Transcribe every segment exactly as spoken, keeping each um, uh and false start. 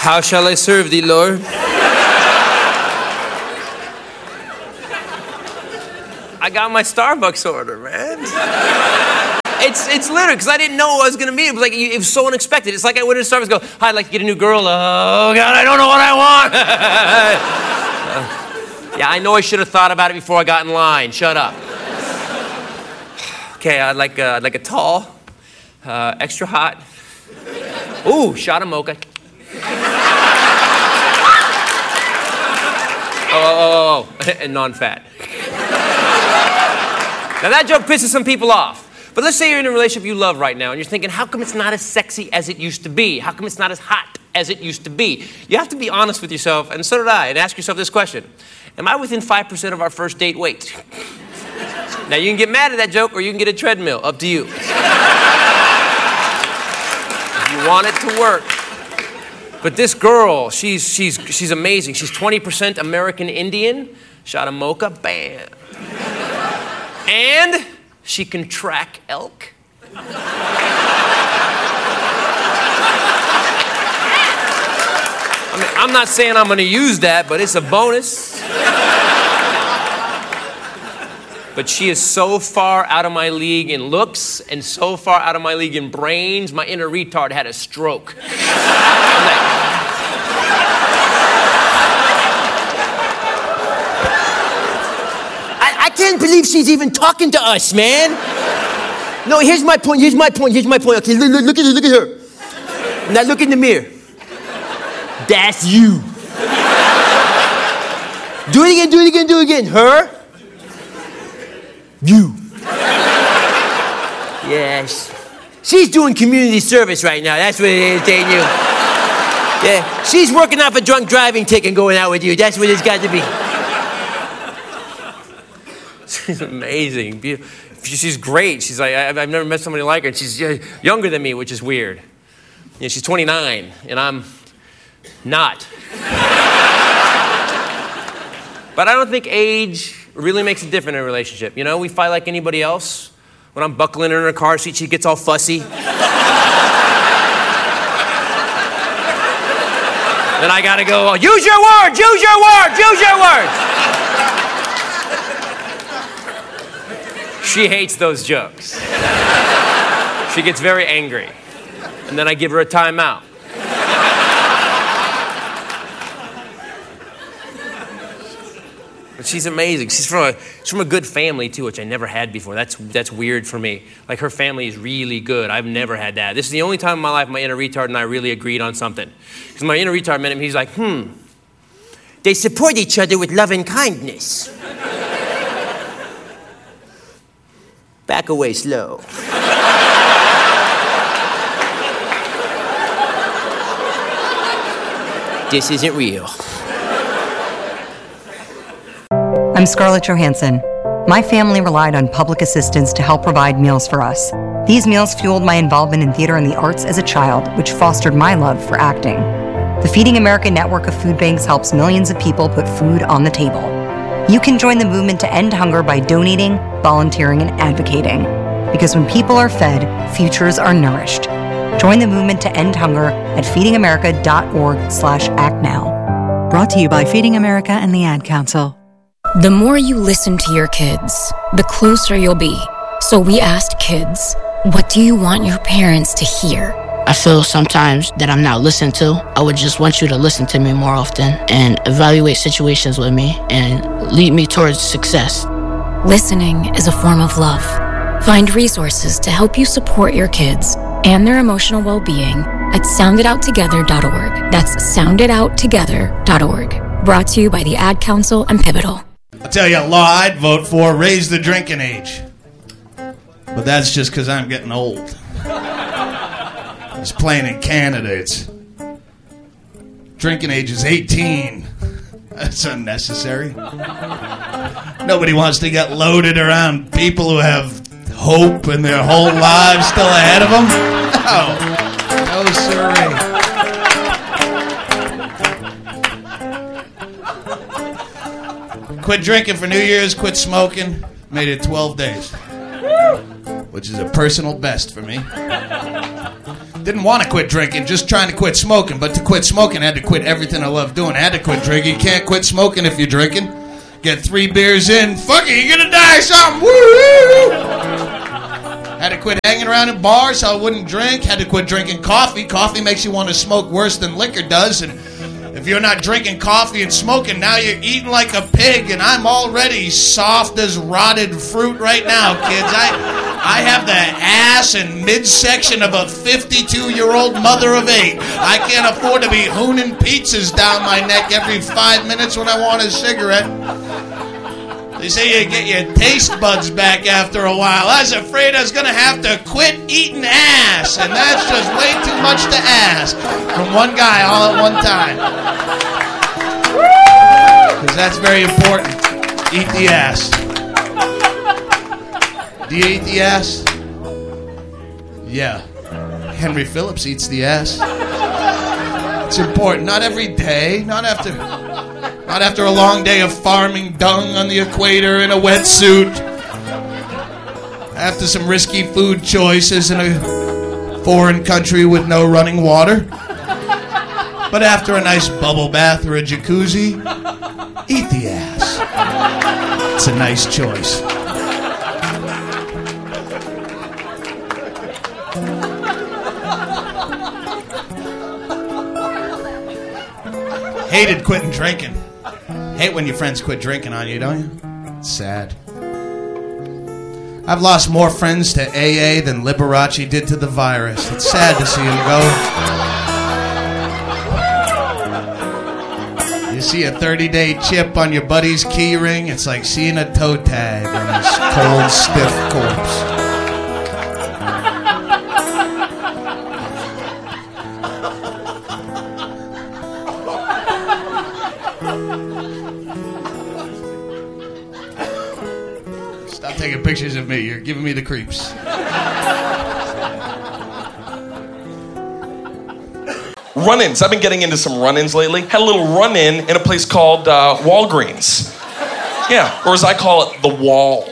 How shall I serve thee, Lord? I got my Starbucks order, man. It's it's literally because I didn't know what I was gonna be. It was like it was so unexpected. It's like I went into Starbucks, and go, "Hi, I'd like to get a new girl." Oh God, I don't know what I want. uh, yeah, I know I should have thought about it before I got in line. Shut up. Okay, I'd like uh, I'd like a tall, uh, extra hot. Ooh, shot of mocha. Oh, oh, oh, oh, and non-fat. Now that joke pisses some people off. But let's say you're in a relationship you love right now, and you're thinking, how come it's not as sexy as it used to be? How come it's not as hot as it used to be? You have to be honest with yourself, and so did I, and ask yourself this question. Am I within five percent of our first date weight? Now you can get mad at that joke, or you can get a treadmill. Up to you. If you want it to work. But this girl, she's, she's, she's amazing. She's twenty percent American Indian, shot of mocha, bam. And she can track elk. I mean, I'm not saying I'm gonna use that, but it's a bonus. But she is so far out of my league in looks and so far out of my league in brains, my inner retard had a stroke. I'm like, I can't believe she's even talking to us, man. No, here's my point, here's my point, here's my point. Okay, look, look, look at her, look at her. Now look in the mirror. That's you. Do it again, do it again, do it again. Her. You. Yes. She's doing community service right now. That's what it is, ain't you? Yeah. She's working off a drunk driving ticket and going out with you. That's what it's got to be. She's amazing. She's great. She's like, I've never met somebody like her. And she's younger than me, which is weird. You know, she's twenty-nine, and I'm not. But I don't think age really makes a difference in a relationship. You know, we fight like anybody else. When I'm buckling her in her car seat, she gets all fussy. Then I gotta go, oh, use your words, use your words, use your words. She hates those jokes. She gets very angry. And then I give her a timeout. But she's amazing. She's from a she's from a good family too, which I never had before. That's that's weird for me. Like, her family is really good. I've never had that. This is the only time in my life my inner retard and I really agreed on something. Because my inner retard met him, he's like, hmm, they support each other with love and kindness. Back away slow. This isn't real. I'm Scarlett Johansson. My family relied on public assistance to help provide meals for us. These meals fueled my involvement in theater and the arts as a child, which fostered my love for acting. The Feeding America network of food banks helps millions of people put food on the table. You can join the movement to end hunger by donating, volunteering, and advocating. Because when people are fed, futures are nourished. Join the movement to end hunger at feedingamerica.org slash act now. Brought to you by Feeding America and the Ad Council. The more you listen to your kids, the closer you'll be. So we asked kids, what do you want your parents to hear? I feel sometimes that I'm not listened to. I would just want you to listen to me more often and evaluate situations with me and lead me towards success. Listening is a form of love. Find resources to help you support your kids and their emotional well-being at sound it out together dot org. That's sound it out together dot org. Brought to you by the Ad Council and Pivotal. I'll tell you a law I'd vote for, raise the drinking age. But that's just because I'm getting old. It's plain in Canada, it's... Drinking age is eighteen. That's unnecessary. Nobody wants to get loaded around people who have hope and their whole lives still ahead of them. No. No, sirree. Quit drinking for New Year's, quit smoking. Made it twelve days. Which is a personal best for me. Didn't want to quit drinking, just trying to quit smoking. But to quit smoking, I had to quit everything I love doing. I had to quit drinking. You can't quit smoking if you're drinking. Get three beers in, fuck it, you're gonna die of something. Woo! Had to quit hanging around in bars so I wouldn't drink. Had to quit drinking coffee. Coffee makes you want to smoke worse than liquor does. And if you're not drinking coffee and smoking, now you're eating like a pig. And I'm already soft as rotted fruit right now, kids. I I have the ass and midsection of a fifty-two-year-old mother of eight. I can't afford to be hooning pizzas down my neck every five minutes when I want a cigarette. They say you get your taste buds back after a while. I was afraid I was going to have to quit eating ass, and that's just way too much to ask from one guy all at one time. Because that's very important. Eat the ass. Do you eat the ass? Yeah. Henry Phillips eats the ass. It's important. Not every day. Not after... Not after a long day of farming dung on the equator in a wetsuit. After some risky food choices in a foreign country with no running water. But after a nice bubble bath or a jacuzzi, eat the ass. It's a nice choice. Hated quitting drinking. Hate when your friends quit drinking on you, don't you? It's sad. I've lost more friends to A A than Liberace did to the virus. It's sad to see him go. You see a thirty-day chip on your buddy's key ring, it's like seeing a toe tag on his cold, stiff corpse. Taking pictures of me. You're giving me the creeps. Run-ins. I've been getting into some run-ins lately. Had a little run-in in a place called uh, Walgreens. Yeah, or as I call it, the Wall.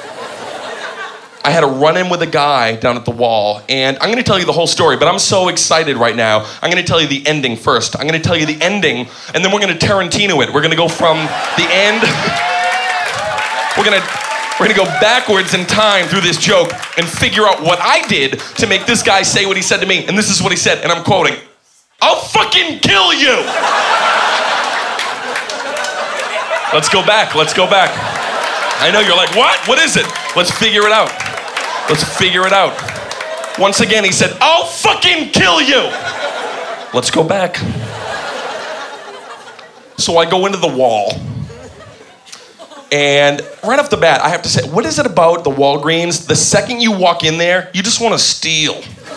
I had a run-in with a guy down at the Wall, and I'm going to tell you the whole story, but I'm so excited right now. I'm going to tell you the ending first. I'm going to tell you the ending, and then we're going to Tarantino it. We're going to go from the end. We're going to... We're gonna go backwards in time through this joke and figure out what I did to make this guy say what he said to me. And this is what he said, and I'm quoting, "I'll fucking kill you!" Let's go back, let's go back. I know you're like, what? What is it? Let's figure it out. Let's figure it out. Once again, he said, "I'll fucking kill you!" Let's go back. So I go into the Wall. And right off the bat, I have to say, what is it about the Walgreens? The second you walk in there, you just want to steal.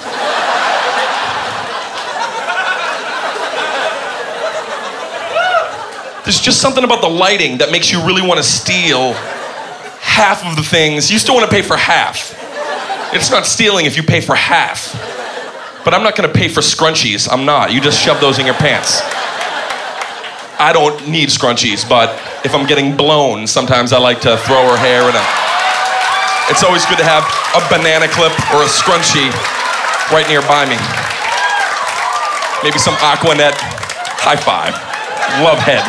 There's just something about the lighting that makes you really want to steal half of the things. You still want to pay for half. It's not stealing if you pay for half. But I'm not going to pay for scrunchies. I'm not. You just shove those in your pants. I don't need scrunchies, but if I'm getting blown, sometimes I like to throw her hair in a... It's always good to have a banana clip or a scrunchie right nearby me. Maybe some Aquanet high five. Love head.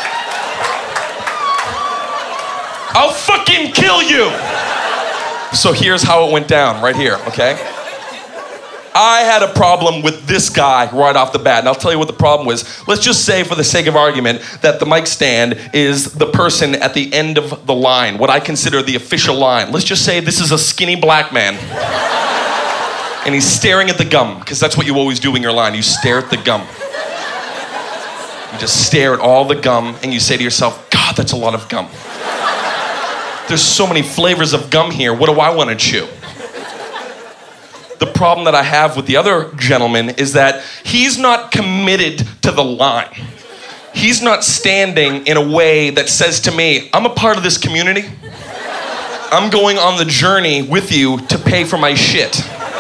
I'll fucking kill you! So here's how it went down, right here, okay? I had a problem with this guy right off the bat, and I'll tell you what the problem was. Let's just say, for the sake of argument, that the mic stand is the person at the end of the line, what I consider the official line. Let's just say this is a skinny black man, and he's staring at the gum, because that's what you always do in your line. You stare at the gum. You just stare at all the gum, and you say to yourself, God, that's a lot of gum. There's so many flavors of gum here. What do I want to chew? The problem that I have with the other gentleman is that he's not committed to the line. He's not standing in a way that says to me, I'm a part of this community. I'm going on the journey with you to pay for my shit.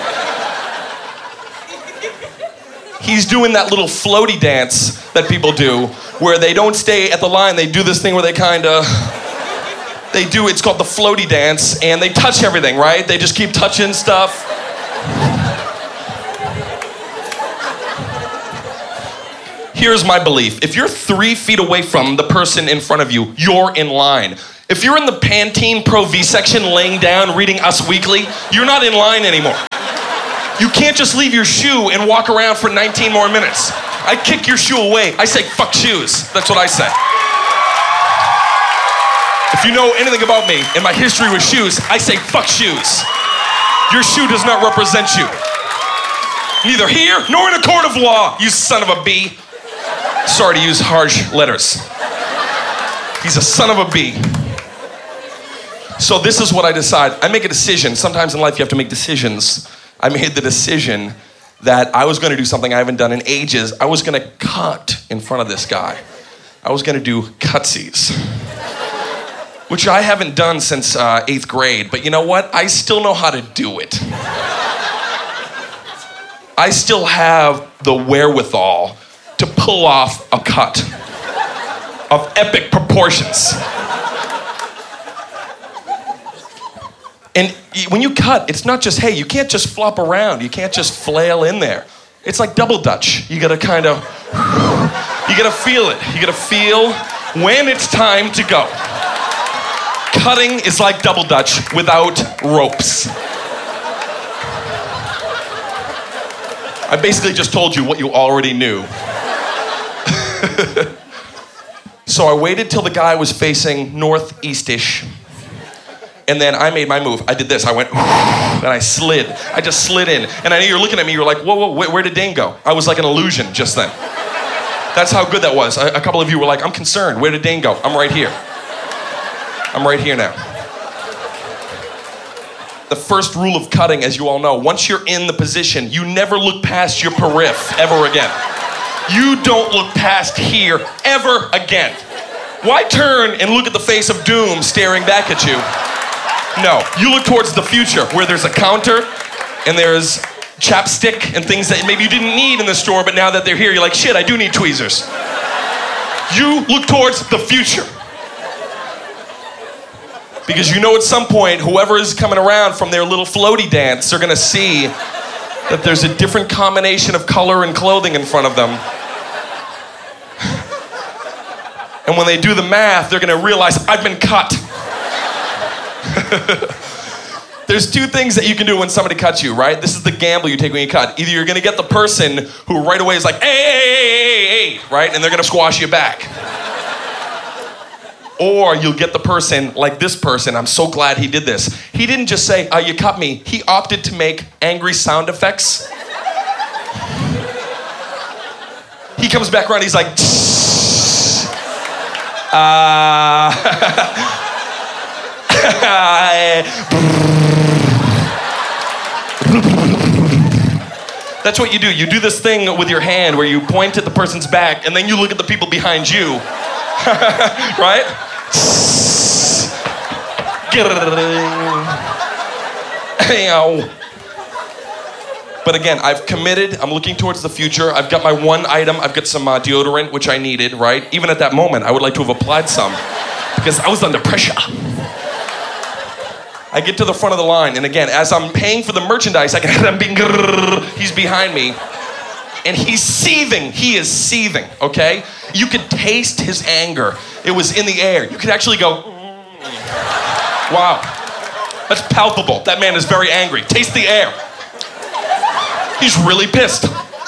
He's doing that little floaty dance that people do where they don't stay at the line. They do this thing where they kind of... They do, it's called the floaty dance, and they touch everything, right? They just keep touching stuff. Here's my belief. If you're three feet away from the person in front of you, you're in line. If you're in the Pantene Pro V section laying down reading Us Weekly, you're not in line anymore. You can't just leave your shoe and walk around for nineteen more minutes. I kick your shoe away. I say, fuck shoes. That's what I say. If you know anything about me and my history with shoes, I say, fuck shoes. Your shoe does not represent you. Neither here nor in a court of law, you son of a bee. Sorry to use harsh letters. He's a son of a bee. So this is what I decide. I make a decision. Sometimes in life you have to make decisions. I made the decision that I was going to do something I haven't done in ages. I was going to cut in front of this guy. I was going to do cutsies, which I haven't done since uh, eighth grade. But you know what? I still know how to do it. I still have the wherewithal to pull off a cut of epic proportions. And when you cut, it's not just, hey, you can't just flop around. You can't just flail in there. It's like double dutch. You gotta kind of, you gotta feel it. You gotta feel when it's time to go. Cutting is like double dutch without ropes. I basically just told you what you already knew. So I waited till the guy was facing northeast-ish. And then I made my move. I did this. I went, and I slid. I just slid in. And I know you're looking at me, you're like, whoa, whoa, where, where did Dane go? I was like an illusion just then. That's how good that was. A, a couple of you were like, I'm concerned. Where did Dane go? I'm right here. I'm right here now. The first rule of cutting, as you all know, once you're in the position, you never look past your periph ever again. You don't look past here ever again. Why turn and look at the face of doom staring back at you? No, you look towards the future where there's a counter and there's chapstick and things that maybe you didn't need in the store, but now that they're here, you're like, shit, I do need tweezers. You look towards the future. Because you know at some point, whoever is coming around from their little floaty dance, they're gonna see that there's a different combination of color and clothing in front of them. And when they do the math, they're gonna realize, I've been cut. There's two things that you can do when somebody cuts you, right? This is the gamble you take when you cut. Either you're gonna get the person who right away is like, hey, hey, hey, hey, hey, right? And they're gonna squash you back. Or you'll get the person like this person. I'm so glad he did this. He didn't just say, oh, you cut me. He opted to make angry sound effects. He comes back around, he's like, uh, that's what you do. You do this thing with your hand where you point at the person's back and then you look at the people behind you. Right? But again, I've committed. I'm looking towards the future. I've got my one item. I've got some uh, deodorant, which I needed, right? Even at that moment, I would like to have applied some because I was under pressure. I get to the front of the line, and again, as I'm paying for the merchandise, I can hear him being, he's behind me, and he's seething. He is seething, okay? You could taste his anger. It was in the air. You could actually go, mm. Wow, that's palpable. That man is very angry. Taste the air. He's really pissed.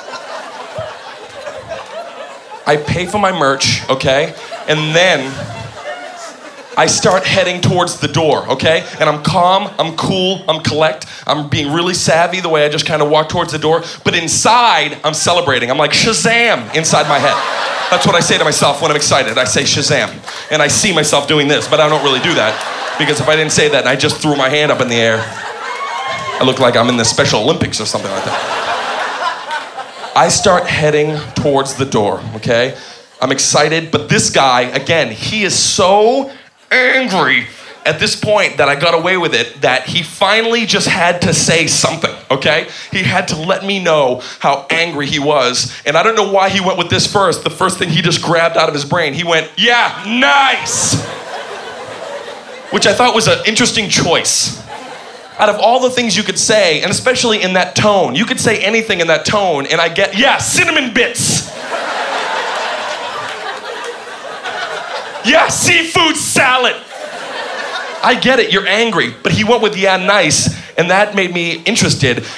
I pay for my merch, okay? And then I start heading towards the door, okay? And I'm calm, I'm cool, I'm collect. I'm being really savvy the way I just kind of walk towards the door. But inside, I'm celebrating. I'm like, Shazam, inside my head. That's what I say to myself when I'm excited. I say Shazam. And I see myself doing this, but I don't really do that. Because if I didn't say that and I just threw my hand up in the air, I look like I'm in the Special Olympics or something like that. I start heading towards the door, okay? I'm excited, but this guy, again, he is so angry at this point that I got away with it that he finally just had to say something, okay? He had to let me know how angry he was. And I don't know why he went with this first. The first thing he just grabbed out of his brain, he went, yeah, nice! Which I thought was an interesting choice. Out of all the things you could say, and especially in that tone, you could say anything in that tone, and I get, yeah, cinnamon bits. Yeah, seafood salad. I get it, you're angry, but he went with yeah, nice, and that made me interested.